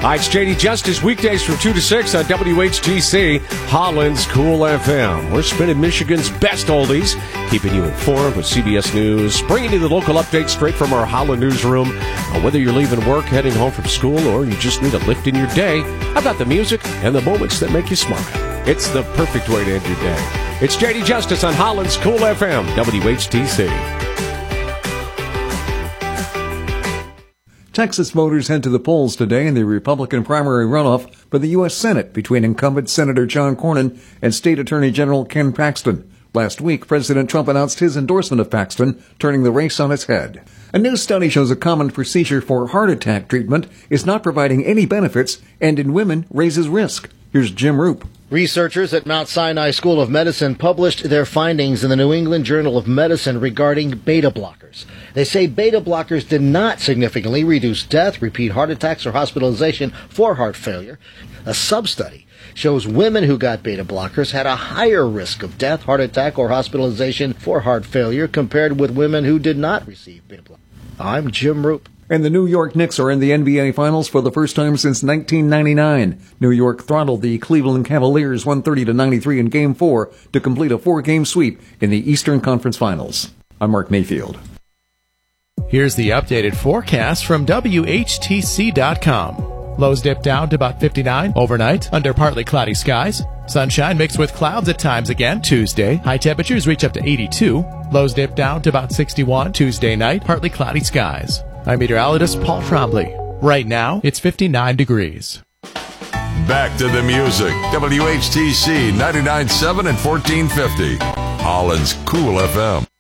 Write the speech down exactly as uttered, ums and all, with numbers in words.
Hi, it's J D Justice, weekdays from two to six on W H T C, Holland's Cool F M. We're spinning Michigan's best oldies, keeping you informed with C B S News, bringing you the local updates straight from our Holland newsroom. Uh, whether you're leaving work, heading home from school, or you just need a lift in your day, how about the music and the moments that make you smile? It's the perfect way to end your day. It's J D Justice on Holland's Cool F M, W H T C. Texas voters head to the polls today in the Republican primary runoff for the U S Senate between incumbent Senator John Cornyn and State Attorney General Ken Paxton. Last week, President Trump announced his endorsement of Paxton, turning the race on its head. A new study shows a common procedure for heart attack treatment is not providing any benefits and in women raises risk. Here's Jim Roop. Researchers at Mount Sinai School of Medicine published their findings in the New England Journal of Medicine regarding beta blockers. They say beta blockers did not significantly reduce death, repeat heart attacks, or hospitalization for heart failure. A sub-study shows women who got beta blockers had a higher risk of death, heart attack, or hospitalization for heart failure compared with women who did not receive beta blockers. I'm Jim Roop. And the New York Knicks are in the N B A Finals for the first time since nineteen ninety-nine. New York throttled the Cleveland Cavaliers one thirty to ninety-three in Game four to complete a four-game sweep in the Eastern Conference Finals. I'm Mark Mayfield. Here's the updated forecast from W H T C dot com. Lows dip down to about fifty-nine overnight under partly cloudy skies. Sunshine mixed with clouds at times again Tuesday. High temperatures reach up to eighty-two. Lows dip down to about sixty-one Tuesday night, partly cloudy skies. I'm meteorologist Paul Trombley. Right now, it's fifty-nine degrees. Back to the music. W H T C ninety-nine point seven and fourteen fifty. Holland's Cool F M.